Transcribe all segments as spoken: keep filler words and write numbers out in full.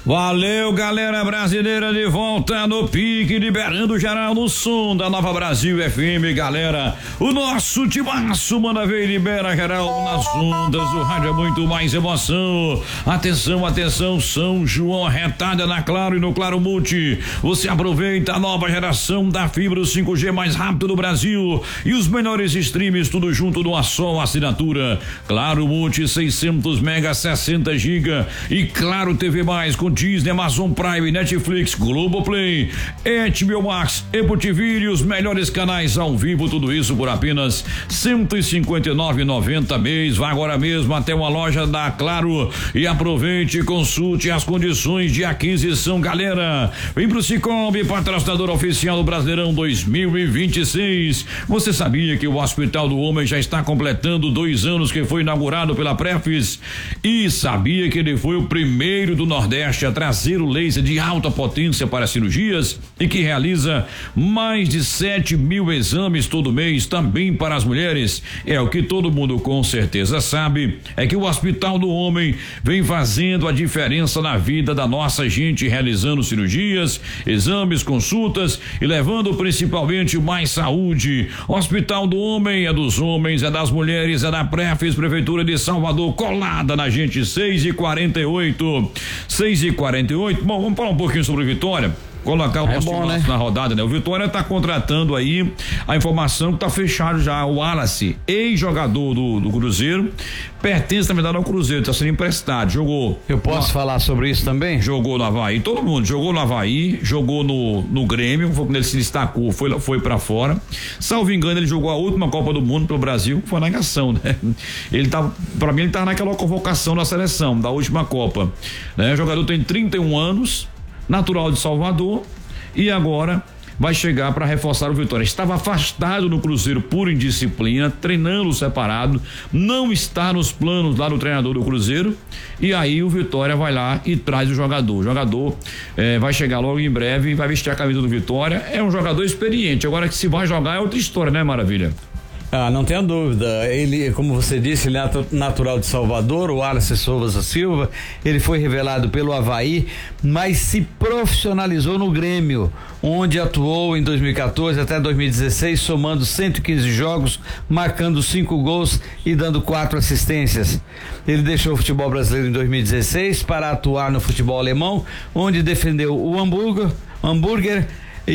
Valeu, galera brasileira, de volta no pique, liberando geral no som da Nova Brasil F M, galera. O nosso timaço manda ver e libera geral nas ondas do rádio, é muito mais emoção. Atenção, atenção, São João, retada na Claro e no Claro Multi. Você aproveita a nova geração da fibra cinco G mais rápido do Brasil e os melhores streams, tudo junto numa só assinatura. Claro Multi, seiscentos mega, sessenta giga e Claro T V mais com Disney, Amazon Prime, Netflix, Globoplay, H B O Max, Apple T V e os melhores canais ao vivo, tudo isso por apenas cento e cinquenta e nove reais e noventa centavos mês. Vá agora mesmo até uma loja da Claro e aproveite e consulte as condições de aquisição, galera. Vem pro Cicobi, patrocinador oficial do Brasileirão dois mil e vinte e seis. Você sabia que o Hospital do Homem já está completando dois anos que foi inaugurado pela Prefis? E sabia que ele foi o primeiro do Nordeste a trazer o laser de alta potência para cirurgias e que realiza mais de sete mil exames todo mês também para as mulheres? É o que todo mundo com certeza sabe, é que o Hospital do Homem vem fazendo a diferença na vida da nossa gente, realizando cirurgias, exames, consultas e levando principalmente mais saúde. Hospital do Homem é dos homens, é das mulheres, é da Prefis, Prefeitura de Salvador, colada na gente. Seis e quarenta e oito, seis e quarenta e oito. Bom, vamos falar um pouquinho sobre Vitória. Colocar o é nosso bom, né? na rodada, né? O Vitória tá contratando aí a informação que tá fechado já o Wallace, ex-jogador do, do Cruzeiro, pertence na verdade ao Cruzeiro, tá sendo emprestado, jogou. Eu posso no, falar sobre isso também? Jogou no Avaí, todo mundo jogou no Avaí, jogou no, no Grêmio, foi quando ele se destacou, foi, foi pra fora. Salvo engano, ele jogou a última Copa do Mundo pelo Brasil, foi na negação, né? Ele tá, pra mim ele tá naquela convocação da seleção, da última Copa, né? O jogador tem trinta e um anos, natural de Salvador e agora vai chegar para reforçar o Vitória. Estava afastado no Cruzeiro por indisciplina, treinando separado, não está nos planos lá do treinador do Cruzeiro e aí o Vitória vai lá e traz o jogador. O jogador eh, vai chegar logo em breve e vai vestir a camisa do Vitória. É um jogador experiente, agora que se vai jogar é outra história, né, Maravilha? Ah, não tenha dúvida, ele, como você disse, ele é natural de Salvador, o Wallace Souza Silva, ele foi revelado pelo Avaí, mas se profissionalizou no Grêmio, onde atuou em dois mil e quatorze até dois mil e dezesseis, somando cento e quinze jogos, marcando cinco gols e dando quatro assistências. Ele deixou o futebol brasileiro em dois mil e dezesseis para atuar no futebol alemão, onde defendeu o Hamburger, Hamburger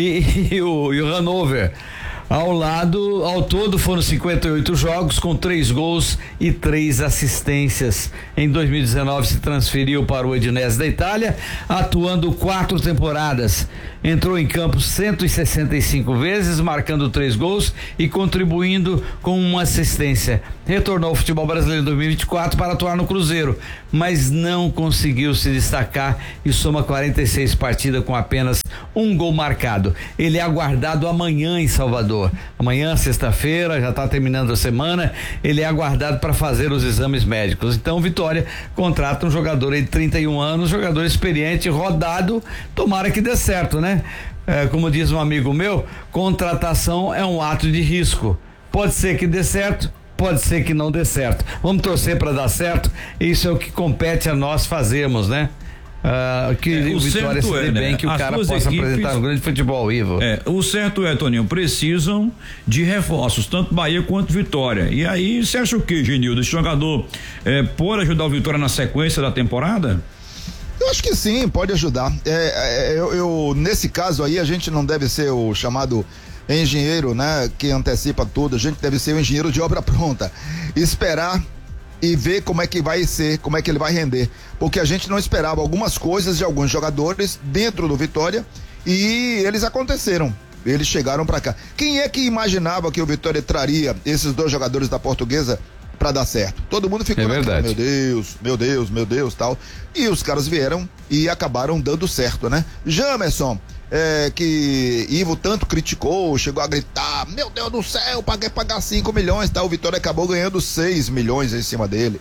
e, e, o, e o Hannover. Ao lado, ao todo foram cinquenta e oito jogos com três gols e três assistências. Em dois mil e dezenove se transferiu para o Udinese da Itália, atuando quatro temporadas. Entrou em campo cento e sessenta e cinco vezes, marcando três gols e contribuindo com uma assistência. Retornou ao futebol brasileiro em dois mil e vinte e quatro para atuar no Cruzeiro, mas não conseguiu se destacar e soma quarenta e seis partidas com apenas um gol marcado. Ele é aguardado amanhã em Salvador. Amanhã, sexta-feira, já está terminando a semana, ele é aguardado para fazer os exames médicos. Então, Vitória contrata um jogador aí de trinta e um anos, jogador experiente, rodado, tomara que dê certo, né? É, como diz um amigo meu, contratação é um ato de risco. Pode ser que dê certo, pode ser que não dê certo. Vamos torcer para dar certo, isso é o que compete a nós fazermos, né? Uh, que é, o Vitória se dê é, bem, né? Que o As cara possa equipes, apresentar um grande futebol vivo. É, o certo é, Toninho, precisam de reforços, tanto Bahia quanto Vitória. E aí, você acha o que, Genildo? Esse jogador é, pode ajudar o Vitória na sequência da temporada? Eu acho que sim, pode ajudar. É, é, eu, eu, nesse caso aí, a gente não deve ser o chamado engenheiro, né? Que antecipa tudo, a gente deve ser o engenheiro de obra pronta. Esperar e ver como é que vai ser, como é que ele vai render, porque a gente não esperava algumas coisas de alguns jogadores dentro do Vitória e eles aconteceram, eles chegaram para cá. Quem é que imaginava que o Vitória traria esses dois jogadores da Portuguesa para dar certo? Todo mundo ficou é verdade. Meu Deus, meu Deus, meu Deus, tal. E os caras vieram e acabaram dando certo, né? Jamerson, é, que Ivo tanto criticou, chegou a gritar, meu Deus do céu, paguei pagar cinco milhões, tá? O Vitória acabou ganhando seis milhões em cima dele.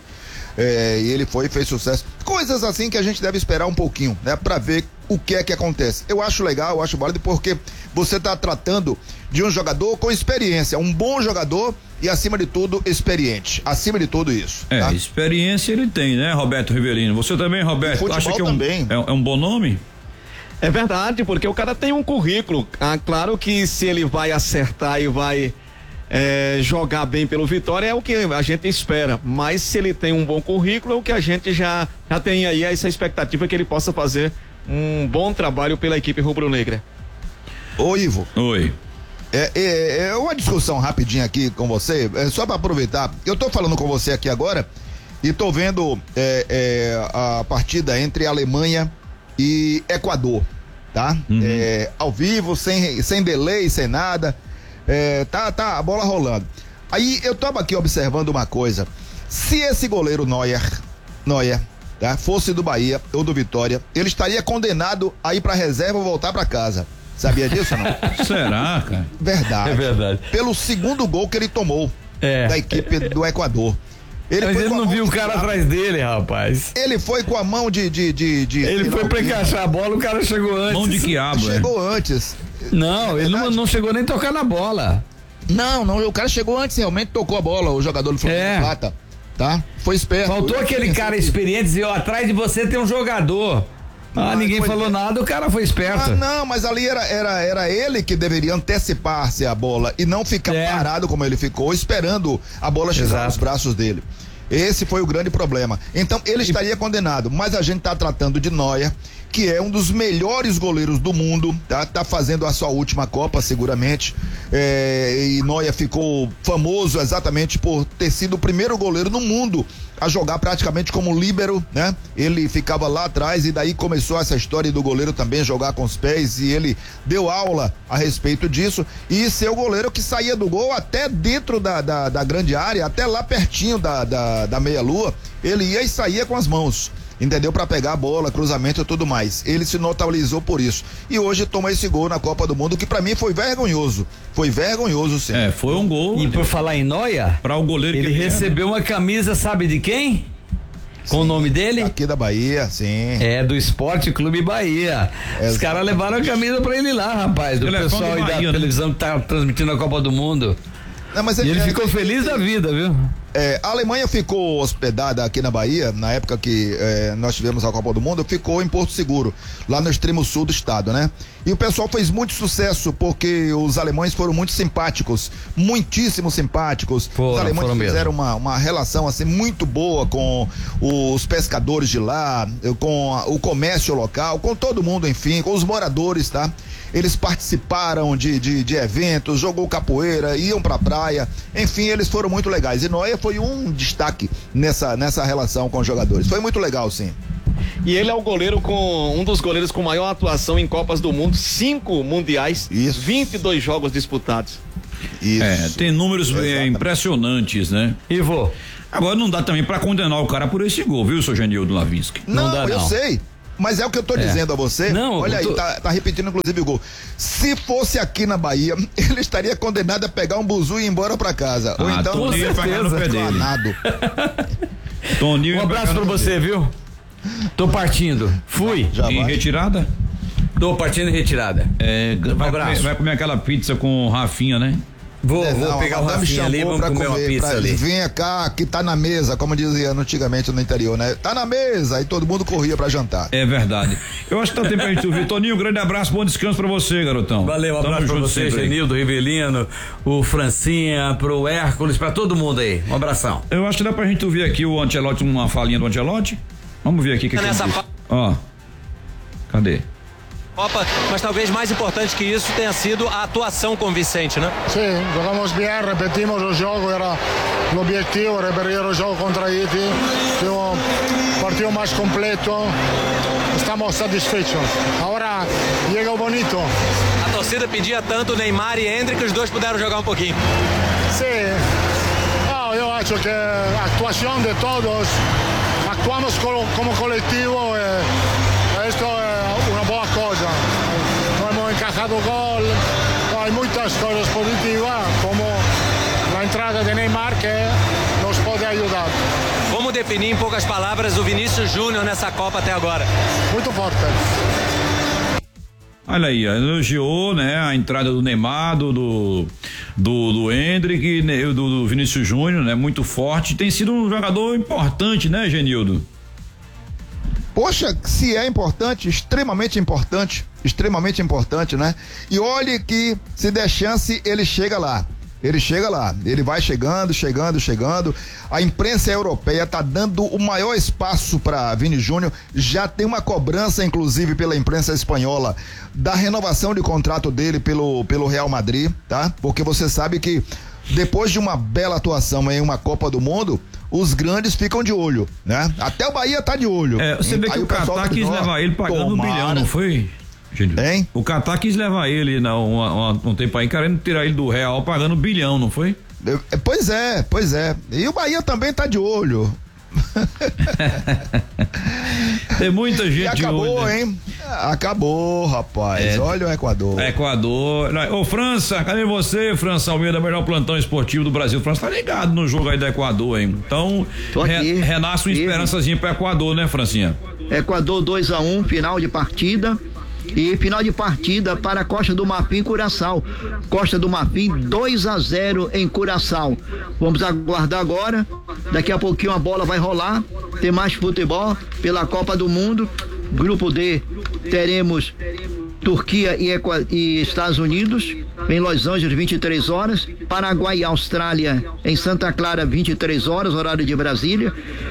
É, e ele foi e fez sucesso. Coisas assim que a gente deve esperar um pouquinho, né? Pra ver o que é que acontece. Eu acho legal, eu acho válido, porque você tá tratando de um jogador com experiência, um bom jogador e, acima de tudo, experiente. Acima de tudo isso. É, tá? experiência ele tem, né, Roberto Rivelino? Você também, Roberto, Futebol acha que é um, também. é, é um bom nome? É verdade, porque o cara tem um currículo. Ah, claro que se ele vai acertar e vai é, jogar bem pelo Vitória é o que a gente espera, mas se ele tem um bom currículo é o que a gente já, já tem aí essa expectativa que ele possa fazer um bom trabalho pela equipe rubro-negra. Ô Ivo. Oi. É, é, é uma discussão rapidinha aqui com você, é só para aproveitar. Eu tô falando com você aqui agora e tô vendo é, é, a partida entre Alemanha e Equador, tá? Uhum. É, ao vivo, sem, sem delay, sem nada. É, tá, tá a bola rolando. Aí eu tava aqui observando uma coisa. Se esse goleiro Neuer, Neuer, tá, fosse do Bahia ou do Vitória, ele estaria condenado a ir pra reserva ou voltar pra casa. Sabia disso ou não? Será, cara? Verdade. É verdade. Pelo segundo gol que ele tomou é. da equipe do Equador. Ele Mas ele não viu o cara de... atrás dele, rapaz. Ele foi com a mão de. de, de, de ele foi pra encaixar a bola, o cara chegou antes. Mão de quiabo, Chegou é. antes. Não, é ele não, não chegou nem a tocar na bola. Não, não, o cara chegou antes, realmente tocou a bola, o jogador do Flamengo é. Plata. Tá? Foi esperto. Faltou aquele cara experiente dizer, ó, atrás de você tem um jogador. Ah, mas ninguém falou nada, o cara foi esperto. Ah, não, mas ali era, era, era ele que deveria antecipar-se a bola e não ficar é. parado como ele ficou, esperando a bola chegar Exato. Nos braços dele. Esse foi o grande problema. Então ele estaria condenado, mas a gente tá tratando de Neuer, que é um dos melhores goleiros do mundo, tá, tá fazendo a sua última Copa seguramente, é, e Neuer ficou famoso exatamente por ter sido o primeiro goleiro no mundo a jogar praticamente como líbero, né? Ele ficava lá atrás e daí começou essa história do goleiro também jogar com os pés e ele deu aula a respeito disso e ser o goleiro que saía do gol até dentro da, da, da grande área, até lá pertinho da, da, da meia-lua, ele ia e saía com as mãos. Entendeu? Pra pegar a bola, cruzamento e tudo mais. Ele se notabilizou por isso. E hoje toma esse gol na Copa do Mundo, que pra mim foi vergonhoso. Foi vergonhoso, sim. É, foi um gol. E por falar em Neuer, para o goleiro ele que recebeu uma camisa, sabe de quem? Com sim, o nome dele? Aqui da Bahia, sim. É, do Esporte Clube Bahia. É, os caras levaram a camisa pra ele lá, rapaz. Do ele pessoal é Bahia, da né? televisão que tá transmitindo a Copa do Mundo. Não, mas ele, e ele ficou ele, feliz ele, da vida, viu? É, a Alemanha ficou hospedada aqui na Bahia, na época que é, nós tivemos a Copa do Mundo, ficou em Porto Seguro, lá no extremo sul do estado, né? E o pessoal fez muito sucesso, porque os alemães foram muito simpáticos, muitíssimo simpáticos. Foram, os alemães fizeram uma, uma relação assim muito boa com os pescadores de lá, com a, o comércio local, com todo mundo, enfim, com os moradores, tá? Eles participaram de, de, de eventos, jogou capoeira, iam pra praia, enfim, eles foram muito legais. E Neuer foi um destaque nessa, nessa relação com os jogadores. Foi muito legal, sim. E ele é o goleiro com um dos goleiros com maior atuação em Copas do Mundo, cinco mundiais, Isso. vinte e dois jogos disputados. Isso. É, tem números é, impressionantes, né? Ivo. Agora não dá também pra condenar o cara por esse gol, viu, seu Genildo Lavinsky? Não, não dá, eu não. sei. Mas é o que eu tô é. dizendo a você. Não, olha tô... aí, tá, tá repetindo inclusive o gol. Se fosse aqui na Bahia, ele estaria condenado a pegar um buzu e ir embora pra casa. Ah, Ou então Toninho ia pegar no pé dele. Toninho um abraço pra você, dele. Viu? Tô partindo. Fui. Já em vai? retirada? Tô partindo em retirada. É, vai, comer, vai comer aquela pizza com Rafinha, né? Vou, é, vou não, pegar o Rafinha ali, vamos comer, comer uma pizza ali. Venha cá, que tá na mesa, como dizia antigamente no interior, né? Tá na mesa, e todo mundo corria pra jantar. É verdade. Eu acho que tá tempo pra gente ouvir. Toninho, um grande abraço, bom descanso pra você, garotão. Valeu, um abraço pra você, Genildo, Rivelino, o Francinha, pro Hércules, pra todo mundo aí. Um abração. Eu acho que dá pra gente ouvir aqui o Ancelotti, uma falinha do Ancelotti. Vamos ver aqui o que, que ele diz. Ó, cadê? Copa, mas talvez mais importante que isso tenha sido a atuação convincente, né? Sim, jogamos bem, repetimos o jogo, era o objetivo, repetir o jogo contra Haiti, um partido mais completo, estamos satisfeitos. Agora chega o bonito. A torcida pedia tanto Neymar e Endrick, os dois puderam jogar um pouquinho. Sim, oh, eu acho que a atuação de todos, actuamos como coletivo e isto é uma boa coisa. Não hemos encajado gol, há muitas coisas positivas, como a entrada de Neymar, que nos pode ajudar. Como definir em poucas palavras o Vinícius Júnior nessa Copa até agora? Muito forte. Olha aí, elogiou, né, a entrada do Neymar, do do, do, do Endrick, do, do Vinícius Júnior, né, muito forte, tem sido um jogador importante, né, Genildo? Poxa, se é importante, extremamente importante, extremamente importante, né? E olhe que se der chance, ele chega lá. Ele chega lá, ele vai chegando, chegando, chegando. A imprensa europeia tá dando o maior espaço para Vini Júnior. Já tem uma cobrança, inclusive, pela imprensa espanhola da renovação de contrato dele pelo, pelo Real Madrid, tá? Porque você sabe que depois de uma bela atuação em uma Copa do Mundo, os grandes ficam de olho, né? Até o Bahia tá de olho. É, você vê que aí o Catar quis levar ele pagando um bilhão, não foi? Hein? O Catar quis levar ele não, uma, uma, um tempo aí, querendo tirar ele do Real pagando um bilhão, não foi? Pois é, pois é. E o Bahia também tá de olho. Tem muita gente. E acabou, hoje, né? hein? Acabou, rapaz. É, olha o Equador. Equador. Ô, França, cadê você, França Almeida, melhor plantão esportivo do Brasil? França tá ligado no jogo aí do Equador, hein? Então, re, renasce uma esperançazinha pro Equador, né, Francinha? Equador dois a um, final de partida. E final de partida para a Costa do Marfim, Curaçao. Costa do Marfim dois a zero em Curaçao. Vamos aguardar agora. Daqui a pouquinho a bola vai rolar. Tem mais futebol pela Copa do Mundo. Grupo D, teremos Turquia e, Equa... e Estados Unidos em Los Angeles, vinte e três horas. Paraguai e Austrália em Santa Clara, vinte e três horas, horário de Brasília.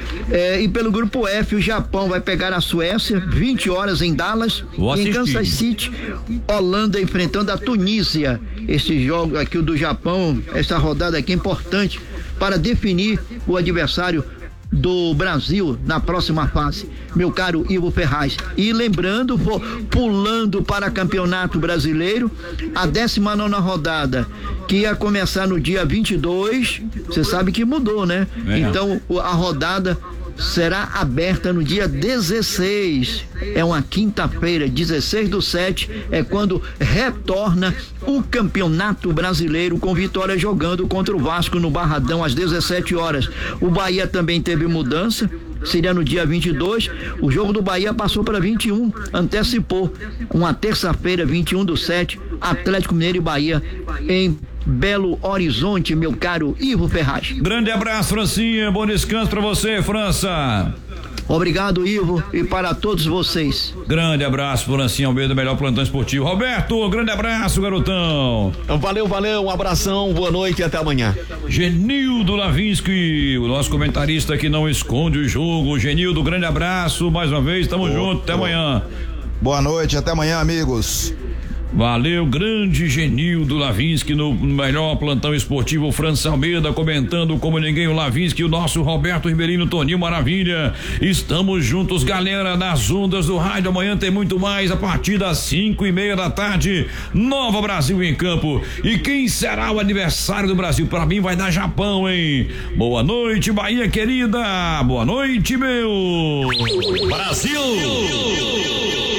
É, e pelo grupo F, o Japão vai pegar a Suécia, vinte horas em Dallas. E em Kansas City, Holanda enfrentando a Tunísia. Esse jogo aqui, o do Japão, essa rodada aqui é importante para definir o adversário do Brasil na próxima fase, meu caro Ivo Ferraz. E lembrando, vou pulando para Campeonato Brasileiro, a décima nona rodada, que ia começar no dia vinte e dois, você sabe que mudou, né? É. Então a rodada será aberta no dia dezesseis, é uma quinta-feira, dezesseis do sete, é quando retorna o Campeonato Brasileiro, com Vitória jogando contra o Vasco no Barradão às dezessete horas. O Bahia também teve mudança, seria no dia vinte e dois, o jogo do Bahia passou para vinte e um, antecipou, uma terça-feira, vinte e um do sete, Atlético Mineiro e Bahia em Belo Horizonte, meu caro Ivo Ferraz. Grande abraço, Francinha, bom descanso pra você, França. Obrigado, Ivo, e para todos vocês. Grande abraço, Francinha Almeida, melhor plantão esportivo. Roberto, grande abraço, garotão. Valeu, valeu, um abração, boa noite e até amanhã. Genildo Lavinsky, o nosso comentarista que não esconde o jogo. Genildo, grande abraço, mais uma vez, tamo oh, junto, até oh. amanhã. Boa noite, até amanhã, amigos. Valeu, grande Genildo Lavinsky no melhor plantão esportivo. França Almeida comentando como ninguém o Lavinsky, o nosso Roberto Ribeirinho, Toninho Maravilha. Estamos juntos, galera, nas ondas do rádio. Amanhã tem muito mais a partir das cinco e meia da tarde. Nova Brasil em campo. E quem será o adversário do Brasil? Pra mim vai dar Japão, hein? Boa noite, Bahia querida. Boa noite, meu Brasil.